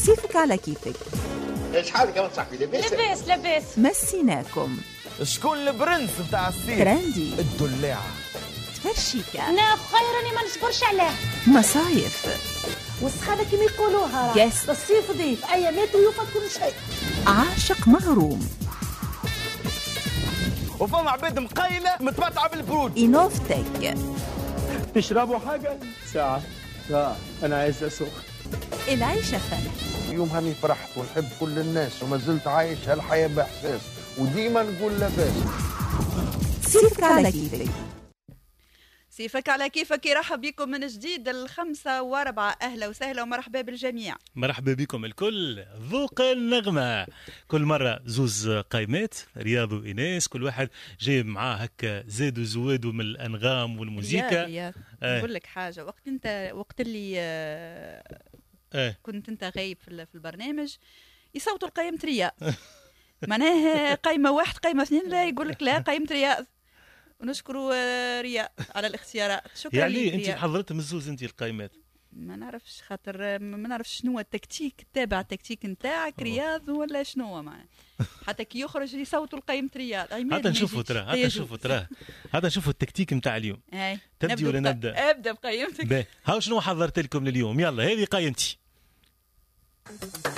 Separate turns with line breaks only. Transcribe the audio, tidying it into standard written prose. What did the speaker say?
سيفك على كيفك.
شحال كمان صاحبي
لاباس
مسيناكم.
شكون البرنس بتاع الصيف؟
ترندي،
الدلاعة،
تفرشيكا،
انا خيرني ما نصبرش عليه.
مصايف،
والسخانة كما يقولوها
Guest.
الصيف ضيف ايامات ويوفى كل شيء.
عاشق مغروم،
وفما عباد مقيلة متمتعة بالبرود.
إنوفتك،
تشربوا حاجة؟ ساعة أنا عايز أسوق.
العيشة فن.
اليوم هاني فرحت ونحب كل الناس وما زلت عايش هالحياة بإحساس وديما نقول لاباس.
سيفك على كيفك.
سيفك على كيفك. يرحب بكم من جديد 5:04. أهلا وسهلا ومرحبا بالجميع.
مرحبا بكم الكل. ذوق النغمة كل مرة زوز قايمات، رياض وإناس، كل واحد جايب معاه هكا زاد وزواد من الأنغام والموسيقى.
رياض نقول لك حاجة، وقت اللي كنت أنت غايب في البرنامج يصوتوا القايمة رياض. معناه قايمة واحد قايمة اثنين، لا يقول لك لا قايمة رياض. ونشكروا رياء على الاختيارات. شكرا
يعني
لك.
انت حضرت من الزوز انت القائمات؟
ما نعرفش، خاطر ما نعرفش شنو التكتيك، تابع التكتيك نتاعك رياض ولا شنو معنا. حتى كي يخرج يصوتوا القايمة رياض.
هذا نشوفوا هذا نشوفوا التكتيك نتاع اليوم. تبدي ولا نبدا؟
ابدا بقيمتك.
هاو شنو حضرت لكم لليوم. يلا هذه قايمتي.